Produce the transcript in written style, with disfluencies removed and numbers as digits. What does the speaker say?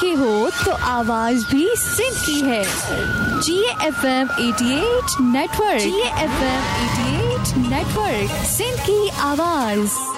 आंखें हो तो आवाज भी सिंध की है। GFM 88 network, GFM 88 network, Sindh की आवाज।